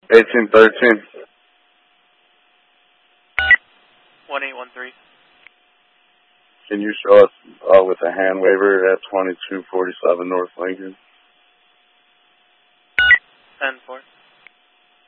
1813. 1813. Can you show us with a hand waiver at 2247 North Lincoln? 10-4.